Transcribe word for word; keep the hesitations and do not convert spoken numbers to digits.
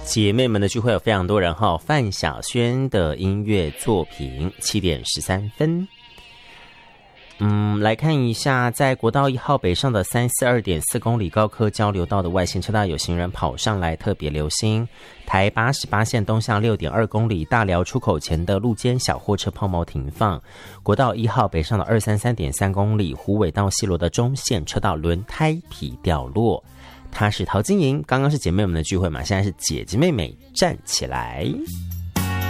姐妹们的聚会有非常多人哈，范晓萱的音乐作品，七点十三分。嗯，来看一下，在国道一号北上的三四二点四公里高科交流道的外线车道有行人跑上来，特别留心。台八十八线东向六点二公里大寮出口前的路肩小货车抛锚停放。国道一号北上的二三三点三公里虎尾到西螺的中线车道轮胎皮掉落。她是陶晶莹，刚刚是姐妹们的聚会嘛，现在是姐姐妹妹站起来。